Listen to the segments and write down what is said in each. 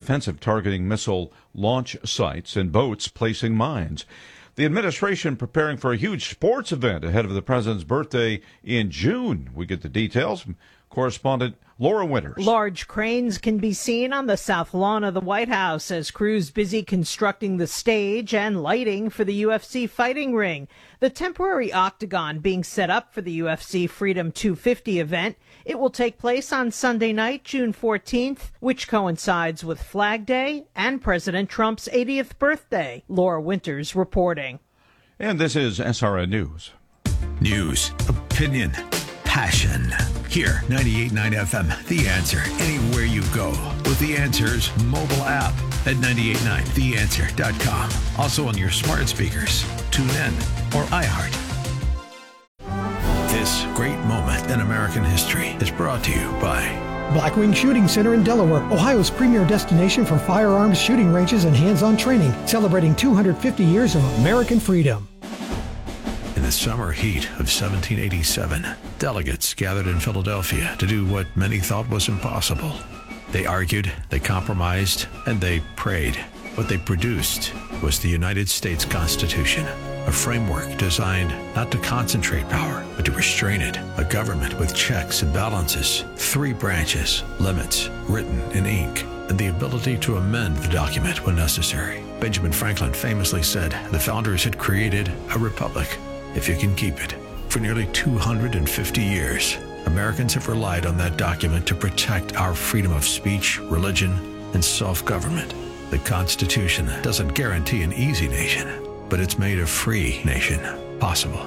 offensive targeting missile launch sites and boats placing mines. The administration preparing for a huge sports event ahead of the president's birthday in June. We get the details from correspondent Laura Winters. Large cranes can be seen on the south lawn of the White House as crews busy constructing the stage and lighting for the UFC fighting ring. The temporary octagon being set up for the UFC Freedom 250 event. It will take place on Sunday night, June 14th, which coincides with Flag Day and President Trump's 80th birthday. Laura Winters reporting. And this is SRN News. News, opinion, passion. Here, 98.9 FM, The Answer. Anywhere you go with The Answer's mobile app at 989theanswer.com. Also on your smart speakers, TuneIn, or iHeart. This great moment in American history is brought to you by Blackwing Shooting Center in Delaware, Ohio's premier destination for firearms shooting ranges and hands-on training, celebrating 250 years of American freedom. In the summer heat of 1787, delegates gathered in Philadelphia to do what many thought was impossible. They argued, they compromised, and they prayed. What they produced was the United States Constitution, a framework designed not to concentrate power, but to restrain it. A government with checks and balances, 3 branches, limits, written in ink, and the ability to amend the document when necessary. Benjamin Franklin famously said the founders had created a republic, if you can keep it. For nearly 250 years, Americans have relied on that document to protect our freedom of speech, religion, and self-government. The Constitution doesn't guarantee an easy nation, but it's made a free nation possible.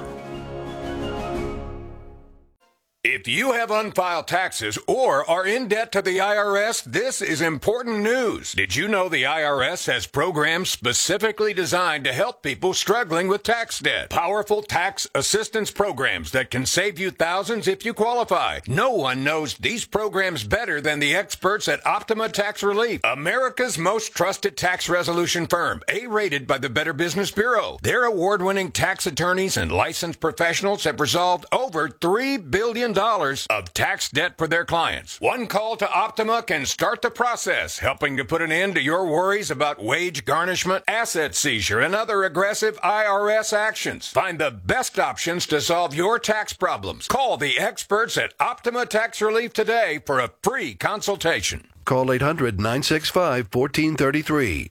If you have unfiled taxes or are in debt to the IRS, this is important news. Did you know the IRS has programs specifically designed to help people struggling with tax debt? Powerful tax assistance programs that can save you thousands if you qualify. No one knows these programs better than the experts at Optima Tax Relief, America's most trusted tax resolution firm, A-rated by the Better Business Bureau. Their award-winning tax attorneys and licensed professionals have resolved over $3 billion of tax debt for their clients. One call to Optima can start the process, helping to put an end to your worries about wage garnishment, asset seizure, and other aggressive IRS actions. Find the best options to solve your tax problems. Call the experts at Optima Tax Relief today for a free consultation. Call 800-965-1433.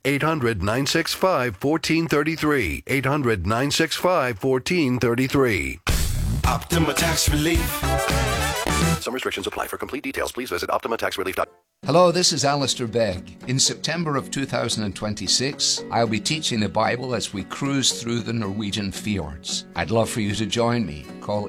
800-965-1433. 800-965-1433. Optima Tax Relief. Some restrictions apply. For complete details, please visit OptimaTaxRelief.com. Hello, this is Alistair Begg. In September of 2026, I'll be teaching the Bible as we cruise through the Norwegian fjords. I'd love for you to join me. Call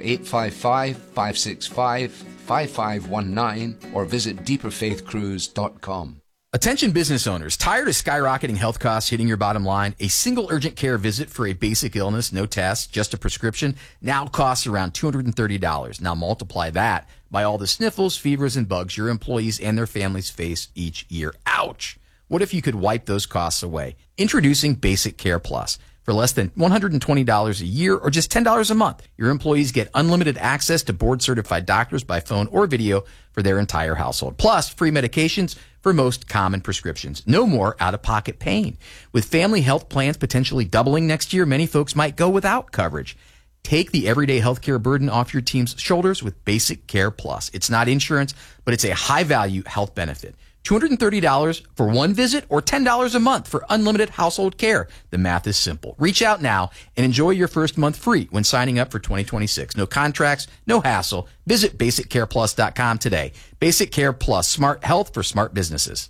855-565-5519 or visit deeperfaithcruise.com. Attention business owners, tired of skyrocketing health costs hitting your bottom line? A single urgent care visit for a basic illness, no tests, just a prescription, now costs around $230. Now multiply that by all the sniffles, fevers, and bugs your employees and their families face each year. Ouch! What if you could wipe those costs away? Introducing Basic Care Plus. For less than $120 a year or just $10 a month, your employees get unlimited access to board-certified doctors by phone or video for their entire household. Plus, free medications for most common prescriptions. No more out-of-pocket pain. With family health plans potentially doubling next year, many folks might go without coverage. Take the everyday healthcare burden off your team's shoulders with Basic Care Plus. It's not insurance, but it's a high-value health benefit. $230 for one visit or $10 a month for unlimited household care. The math is simple. Reach out now and enjoy your first month free when signing up for 2026. No contracts, no hassle. Visit BasicCarePlus.com today. Basic Care Plus, smart health for smart businesses.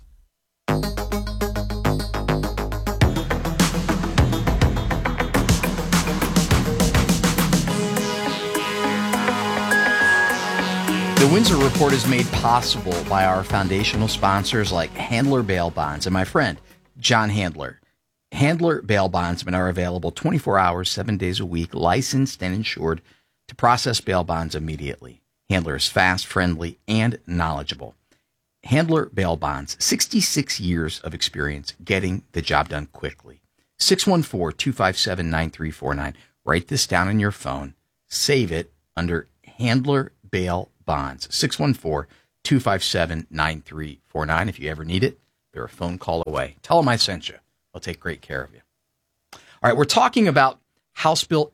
The Windsor Report is made possible by our foundational sponsors like Handler Bail Bonds and my friend, John Handler. Handler Bail Bondsmen are available 24 hours, 7 days a week, licensed and insured to process bail bonds immediately. Handler is fast, friendly, and knowledgeable. Handler Bail Bonds, 66 years of experience getting the job done quickly. 614-257-9349. Write this down on your phone. Save it under Handler Bail Bonds, 614-257-9349. If you ever need it, They're a phone call away. Tell them I sent you. They'll take great care of you. All right, we're talking about House Bill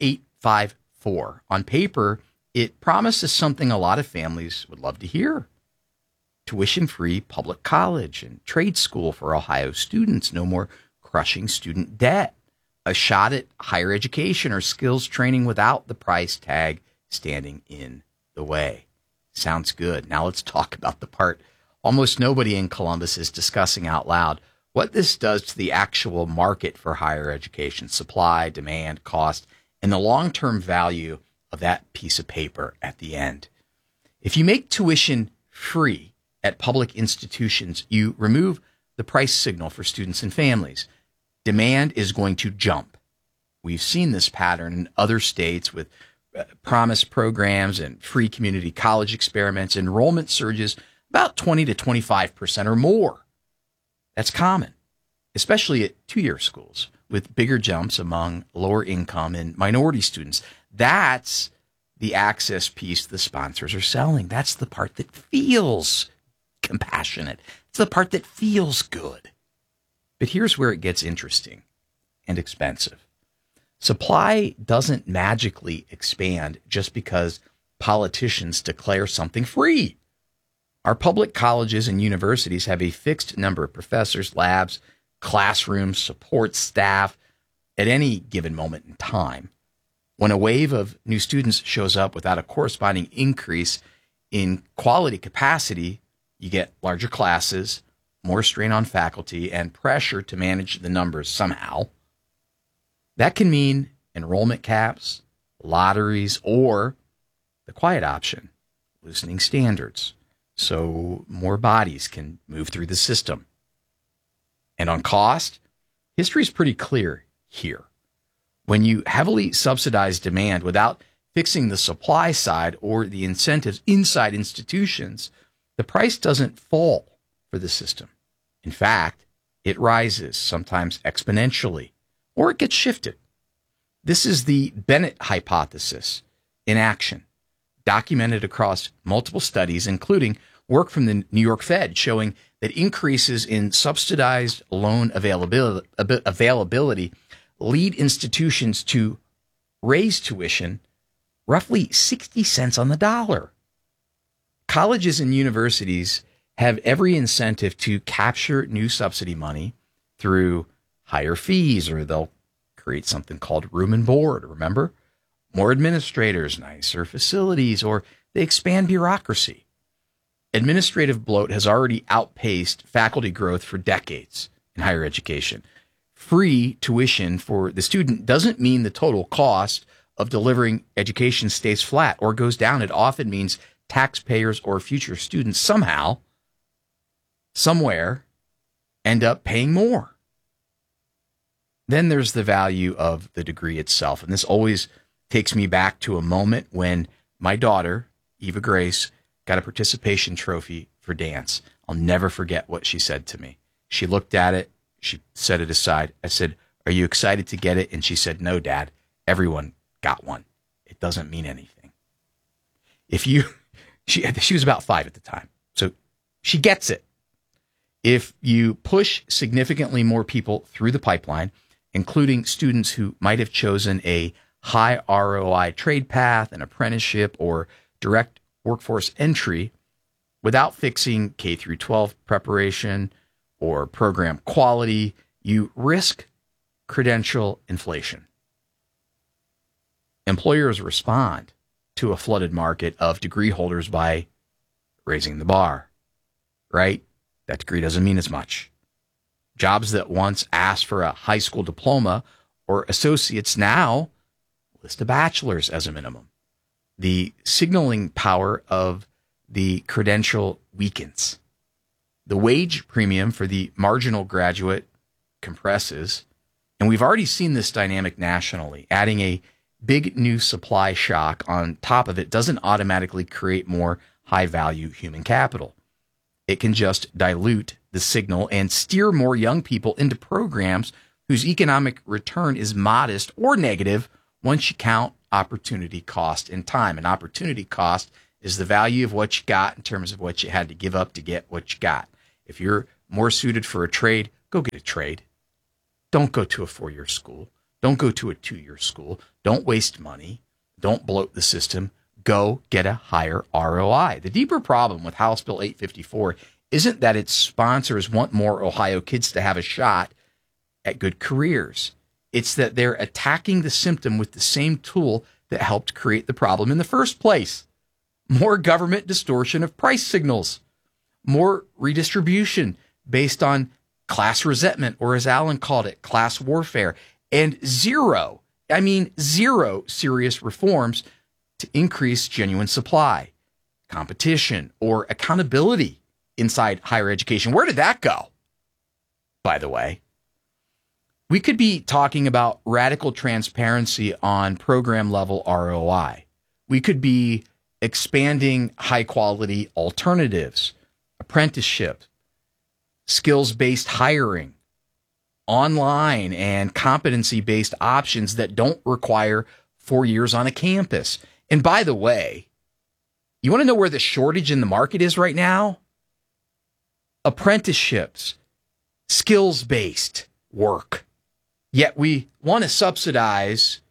854. On paper, it promises something a lot of families would love to hear. Tuition-free public college and trade school for Ohio students. No more crushing student debt. A shot at higher education or skills training without the price tag standing in the way. Sounds good. Now let's talk about the part almost nobody in Columbus is discussing out loud. What this does to the actual market for higher education, supply, demand, cost, and the long-term value of that piece of paper at the end. If you make tuition free at public institutions, you remove the price signal for students and families. Demand is going to jump. We've seen this pattern in other states with promise programs and free community college experiments. Enrollment surges about 20 to 25% or more. That's common, especially at two-year schools, with bigger jumps among lower income and minority students. That's the access piece the sponsors are selling. That's the part that feels compassionate. It's the part that feels good. But here's where it gets interesting and expensive. Supply doesn't magically expand just because politicians declare something free. Our public colleges and universities have a fixed number of professors, labs, classrooms, support staff at any given moment in time. When a wave of new students shows up without a corresponding increase in quality capacity, you get larger classes, more strain on faculty, and pressure to manage the numbers somehow. That can mean enrollment caps, lotteries, or the quiet option, loosening standards, so more bodies can move through the system. And on cost, history is pretty clear here. When you heavily subsidize demand without fixing the supply side or the incentives inside institutions, the price doesn't fall for the system. In fact, it rises, sometimes exponentially, or it gets shifted. This is the Bennett hypothesis in action, documented across multiple studies, including work from the New York Fed showing that increases in subsidized loan availability lead institutions to raise tuition roughly 60 cents on the dollar. Colleges and universities have every incentive to capture new subsidy money through higher fees, or they'll create something called room and board, remember? More administrators, nicer facilities, or they expand bureaucracy. Administrative bloat has already outpaced faculty growth for decades in higher education. Free tuition for the student doesn't mean the total cost of delivering education stays flat or goes down. It often means taxpayers or future students somehow, somewhere, end up paying more. Then there's the value of the degree itself. And this always takes me back to a moment when my daughter, Eva Grace, got a participation trophy for dance. I'll never forget what she said to me. She looked at it. She set it aside. I said, "Are you excited to get it?" And she said, "No, Dad. Everyone got one. It doesn't mean anything." She was about 5 at the time, so she gets it. If you push significantly more people through the pipeline, including students who might have chosen a high ROI trade path, an apprenticeship, or direct workforce entry, without fixing K through 12 preparation or program quality, you risk credential inflation. Employers respond to a flooded market of degree holders by raising the bar, right? That degree doesn't mean as much. Jobs that once asked for a high school diploma or associates now list a bachelor's as a minimum. The signaling power of the credential weakens. The wage premium for the marginal graduate compresses, and we've already seen this dynamic nationally. Adding a big new supply shock on top of it doesn't automatically create more high-value human capital. It can just dilute the signal and steer more young people into programs whose economic return is modest or negative once you count opportunity cost and time. And opportunity cost is the value of what you got in terms of what you had to give up to get what you got. If you're more suited for a trade, go get a trade. Don't go to a 4-year school. Don't go to a 2-year school. Don't waste money. Don't bloat the system. Go get a higher ROI. The deeper problem with House Bill 854 isn't that its sponsors want more Ohio kids to have a shot at good careers. It's that they're attacking the symptom with the same tool that helped create the problem in the first place. More government distortion of price signals. More redistribution based on class resentment, or as Alan called it, class warfare, and zero serious reforms to increase genuine supply, competition, or accountability inside higher education. Where did that go, by the way? We could be talking about radical transparency on program level ROI. We could be expanding high quality alternatives, apprenticeship, skills-based hiring, online and competency-based options that don't require 4 years on a campus. And by the way, you want to know where the shortage in the market is right now? Apprenticeships, skills-based work. Yet we want to subsidize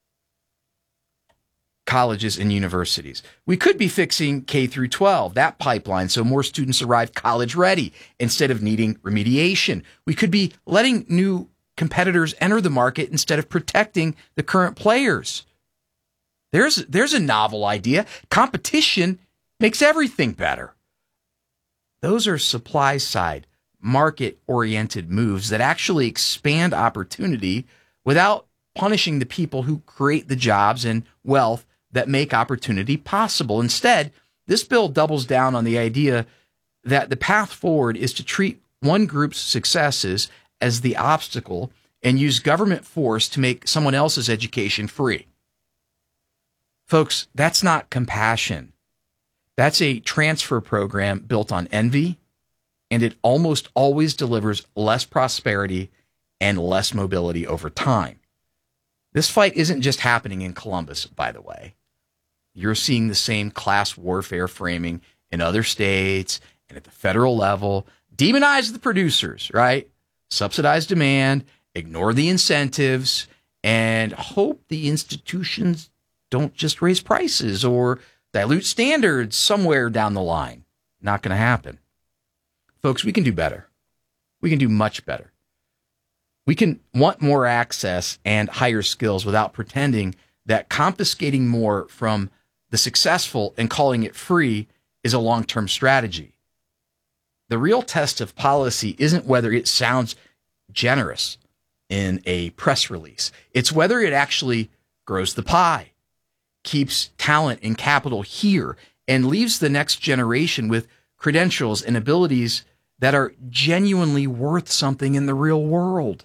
colleges and universities. We could be fixing K through 12, that pipeline, so more students arrive college ready instead of needing remediation. We could be letting new competitors enter the market instead of protecting the current players. There's a novel idea. Competition makes everything better. Those are supply side, market-oriented moves that actually expand opportunity without punishing the people who create the jobs and wealth that make opportunity possible. Instead, this bill doubles down on the idea that the path forward is to treat one group's successes as the obstacle and use government force to make someone else's education free. Folks, that's not compassion. That's a transfer program built on envy, and it almost always delivers less prosperity and less mobility over time. This fight isn't just happening in Columbus, by the way. You're seeing the same class warfare framing in other states and at the federal level. Demonize the producers, right? Subsidize demand, ignore the incentives, and hope the institutions don't just raise prices or dilute standards somewhere down the line. Not going to happen. Folks, we can do better. We can do much better. We can want more access and higher skills without pretending that confiscating more from the successful and calling it free is a long-term strategy. The real test of policy isn't whether it sounds generous in a press release. It's whether it actually grows the pie, keeps talent and capital here, and leaves the next generation with credentials and abilities that are genuinely worth something in the real world.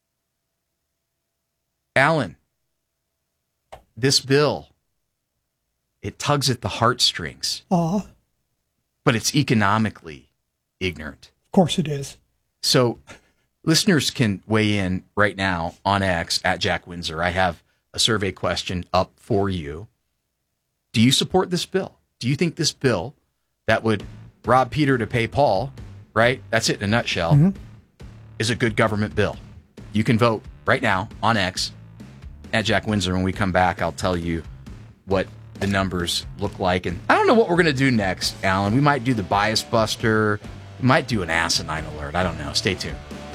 Alan, this bill, it tugs at the heartstrings. But it's economically ignorant. Of course it is. So listeners can weigh in right now on X at Jack Windsor. I have a survey question up for you. Do you support this bill? Do you think this bill that would rob Peter to pay Paul, right? That's it in a nutshell, is a good government bill? You can vote right now on X at Jack Windsor. When we come back, I'll tell you what the numbers look like. And I don't know what we're going to do next, Alan. We might do the bias buster. We might do an asinine alert. I don't know. Stay tuned.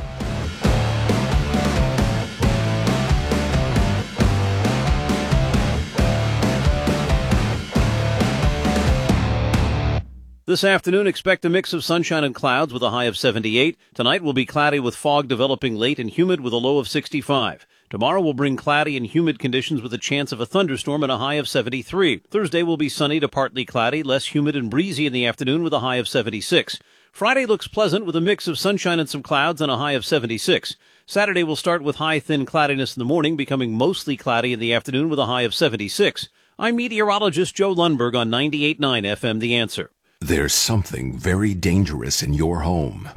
This afternoon, expect a mix of sunshine and clouds with a high of 78. Tonight will be cloudy with fog developing late and humid with a low of 65. Tomorrow will bring cloudy and humid conditions with a chance of a thunderstorm and a high of 73. Thursday will be sunny to partly cloudy, less humid and breezy in the afternoon with a high of 76. Friday looks pleasant with a mix of sunshine and some clouds and a high of 76. Saturday will start with high thin cloudiness in the morning, becoming mostly cloudy in the afternoon with a high of 76. I'm meteorologist Joe Lundberg on 98.9 FM The Answer. There's something very dangerous in your home.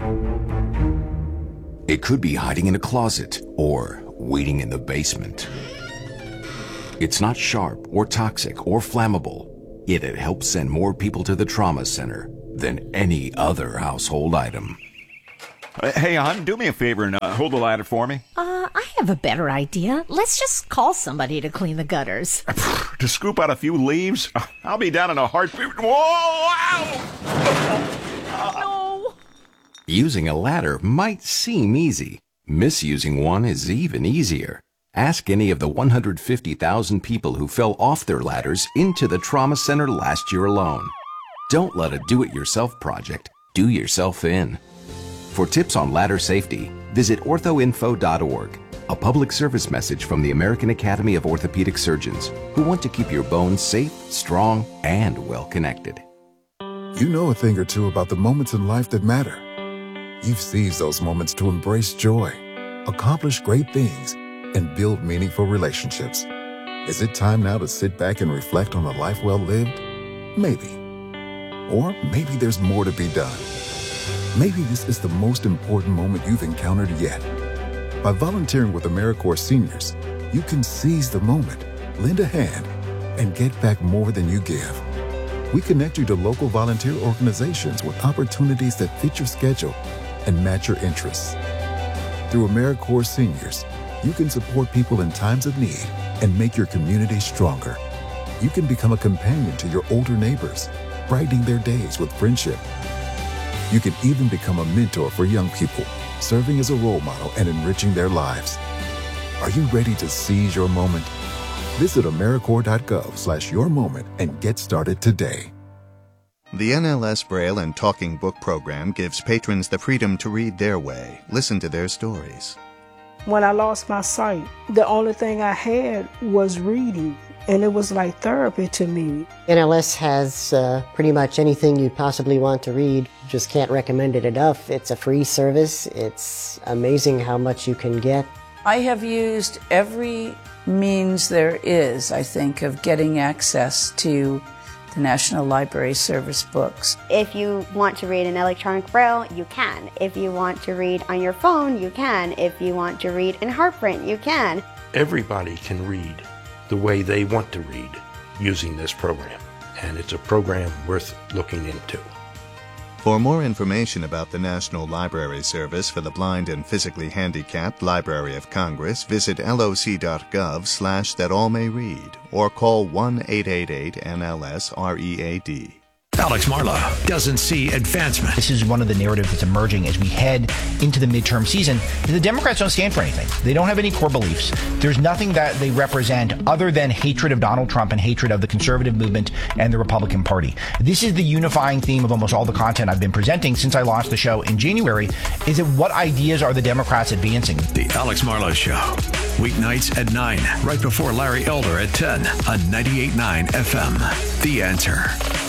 It could be hiding in a closet or waiting in the basement. It's not sharp or toxic or flammable, yet it helps send more people to the trauma center than any other household item. Hey, hon, do me a favor and hold the ladder for me. I have a better idea. Let's just call somebody to clean the gutters. To scoop out a few leaves? I'll be down in a heartbeat. Whoa! Ow! No! Using a ladder might seem easy. Misusing one is even easier. Ask any of the 150,000 people who fell off their ladders into the trauma center last year alone. Don't let a do-it-yourself project do yourself in. For tips on ladder safety, visit orthoinfo.org, a public service message from the American Academy of Orthopedic Surgeons, who want to keep your bones safe, strong, and well-connected. You know a thing or two about the moments in life that matter. You've seized those moments to embrace joy, accomplish great things, and build meaningful relationships. Is it time now to sit back and reflect on a life well lived? Maybe. Or maybe there's more to be done. Maybe this is the most important moment you've encountered yet. By volunteering with AmeriCorps Seniors, you can seize the moment, lend a hand, and get back more than you give. We connect you to local volunteer organizations with opportunities that fit your schedule and match your interests. Through AmeriCorps Seniors, you can support people in times of need and make your community stronger. You can become a companion to your older neighbors, brightening their days with friendship. You can even become a mentor for young people, serving as a role model and enriching their lives. Are you ready to seize your moment? Visit AmeriCorps.gov/yourmoment and get started today. The NLS Braille and Talking Book program gives patrons the freedom to read their way, listen to their stories. When I lost my sight, the only thing I had was reading, and it was like therapy to me. NLS has pretty much anything you possibly want to read. Just can't recommend it enough. It's a free service. It's amazing how much you can get. I have used every means there is, I think, of getting access to the National Library Service books. If you want to read in electronic braille, you can. If you want to read on your phone, you can. If you want to read in HeartPrint, you can. Everybody can read the way they want to read using this program, and it's a program worth looking into. For more information about the National Library Service for the Blind and Physically Handicapped Library of Congress, visit loc.gov/thatallmayread or call 1-888-NLS-READ. Alex Marlow doesn't see advancement. This is one of the narratives that's emerging as we head into the midterm season. The Democrats don't stand for anything. They don't have any core beliefs. There's nothing that they represent other than hatred of Donald Trump and hatred of the conservative movement and the Republican Party. This is the unifying theme of almost all the content I've been presenting since I launched the show in January. Is it what ideas are the Democrats advancing? The Alex Marlow Show. Weeknights at 9, right before Larry Elder at 10 on 98.9 FM. The Answer.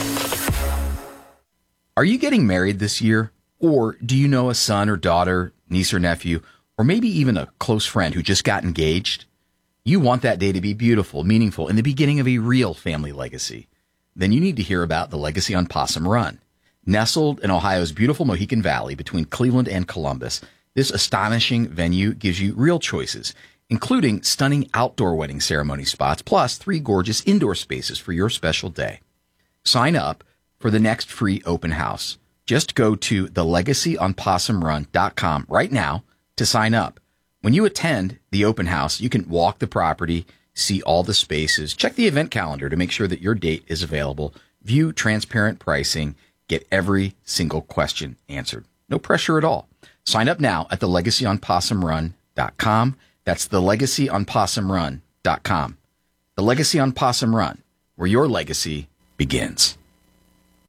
Are you getting married this year? Or do you know a son or daughter, niece or nephew, or maybe even a close friend who just got engaged? You want that day to be beautiful, meaningful, and the beginning of a real family legacy. Then you need to hear about the Legacy on Possum Run. Nestled in Ohio's beautiful Mohican Valley between Cleveland and Columbus, this astonishing venue gives you real choices, including stunning outdoor wedding ceremony spots, plus 3 gorgeous indoor spaces for your special day. Sign up for the next free open house. Just go to thelegacyonpossumrun.com right now to sign up. When you attend the open house, you can walk the property, see all the spaces, check the event calendar to make sure that your date is available, view transparent pricing, get every single question answered. No pressure at all. Sign up now at thelegacyonpossumrun.com. That's thelegacyonpossumrun.com. The Legacy on Possum Run, where your legacy begins.